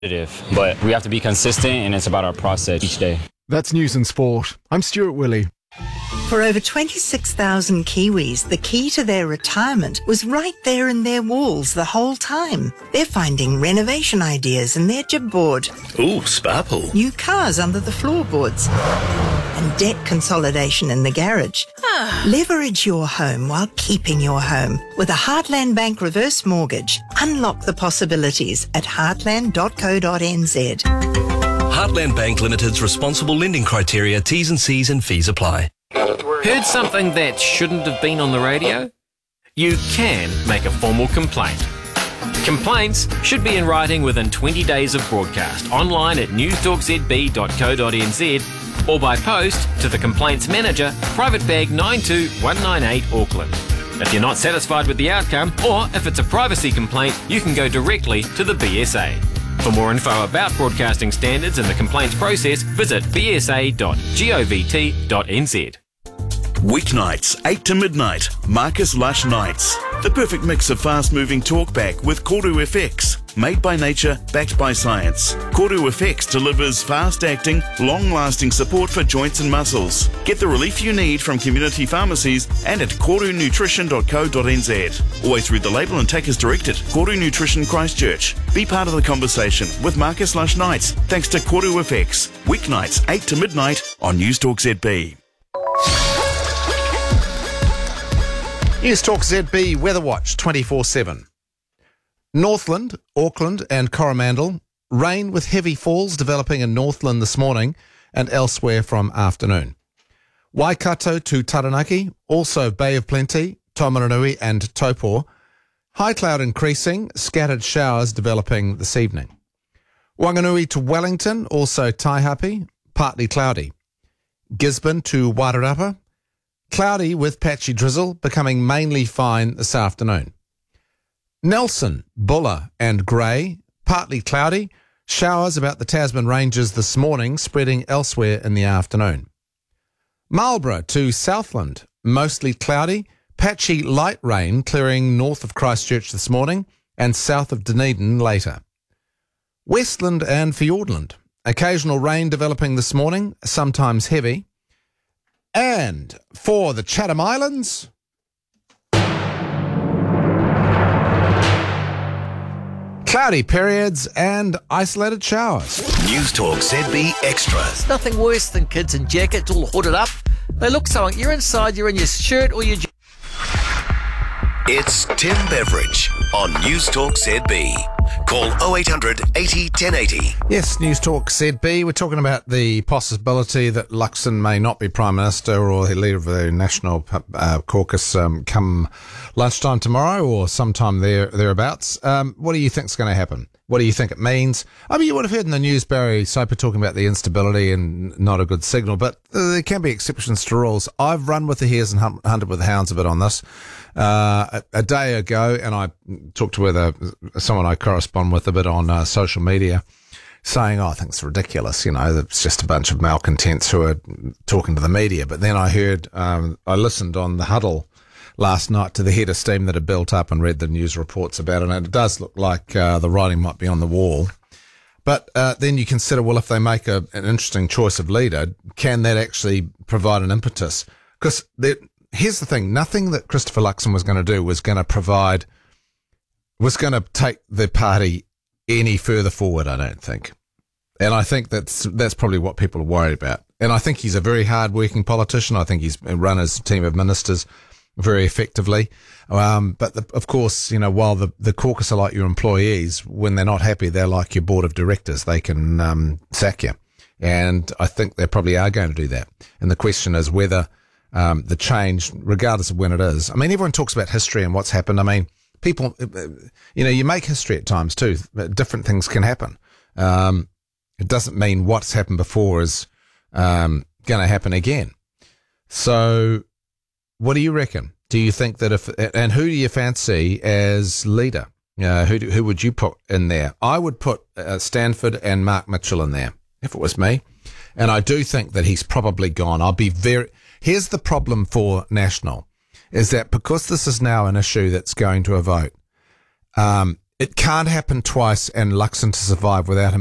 But we have to be consistent, and it's about our process each day. That's News and Sport. I'm Stuart Willey. For over 26,000 Kiwis, the key to their retirement was right there in their walls the whole time. They're finding renovation ideas in their jib board. Ooh, spa pool. New cars under the floorboards. And debt consolidation in the garage. Leverage your home while keeping your home. With a Heartland Bank reverse mortgage, unlock the possibilities at heartland.co.nz. Heartland Bank Limited's responsible lending criteria, T's and C's and fees apply. Heard something that shouldn't have been on the radio? You can make a formal complaint. Complaints should be in writing within 20 days of broadcast, online at newstalkzb.co.nz or by post to the Complaints Manager, Private Bag 92198 Auckland. If you're not satisfied with the outcome, or if it's a privacy complaint, you can go directly to the BSA. For more info about broadcasting standards and the complaints process, visit bsa.govt.nz. Weeknights, 8 to midnight, Marcus Lush Nights. The perfect mix of fast-moving talkback with Koru FX. Made by nature, backed by science. Koru FX delivers fast-acting, long-lasting support for joints and muscles. Get the relief you need from community pharmacies and at korunutrition.co.nz. Always read the label and take as directed. Koru Nutrition Christchurch. Be part of the conversation with Marcus Lush Nights, thanks to Koru FX. Weeknights, 8 to midnight on Newstalk ZB. Newstalk ZB Weather Watch 24/7. Northland, Auckland and Coromandel. Rain with heavy falls developing in Northland this morning and elsewhere from afternoon. Waikato to Taranaki, also Bay of Plenty, Taumarunui and Taupō. High cloud increasing, scattered showers developing this evening. Wanganui to Wellington, also Taihape, partly cloudy. Gisborne to Wairarapa. Cloudy with patchy drizzle, becoming mainly fine this afternoon. Nelson, Buller and Grey, partly cloudy. Showers about the Tasman Ranges this morning, spreading elsewhere in the afternoon. Marlborough to Southland, mostly cloudy. Patchy light rain clearing north of Christchurch this morning and south of Dunedin later. Westland and Fiordland, occasional rain developing this morning, sometimes heavy. And for the Chatham Islands, cloudy periods and isolated showers. Newstalk ZB Extra. It's nothing worse than kids in jackets all hooded up. They look so... You're inside, you're in your shirt or your... It's Tim Beveridge on Newstalk ZB. Call 0800 80 1080. Yes, Newstalk ZB. We're talking about the possibility that Luxon may not be Prime Minister or the leader of the National Caucus come lunchtime tomorrow or sometime thereabouts. What do you think is going to happen? What do you think it means? I mean, you would have heard in the news Barry Soper talking about the instability and not a good signal, but there can be exceptions to rules. I've run with the hares and hunted with the hounds a bit on this. A day ago, and I talked to someone I correspond with a bit on social media, saying, I think it's ridiculous, it's just a bunch of malcontents who are talking to the media. But then I heard, I listened on the huddle last night to the head of steam that had built up and read the news reports about it, and it does look like the writing might be on the wall. But then you consider, well, if they make an interesting choice of leader, can that actually provide an impetus? Because here's the thing, nothing that Christopher Luxon was going to do was going to take the party any further forward, I don't think. And I think that's probably what people are worried about. And I think he's a very hard-working politician. I think he's run his team of ministers very effectively. But of course, while the caucus are like your employees, when they're not happy, they're like your board of directors. They can sack you. And I think they probably are going to do that. And the question is whether the change, regardless of when it is. I mean, everyone talks about history and what's happened. I mean, people, you make history at times too. Different things can happen. It doesn't mean what's happened before is going to happen again. So what do you reckon? Do you think that and who do you fancy as leader? Who would you put in there? I would put Stanford and Mark Mitchell in there if it was me. And I do think that he's probably gone. Here's the problem for National, is that because this is now an issue that's going to a vote, It can't happen twice and Luxon to survive without him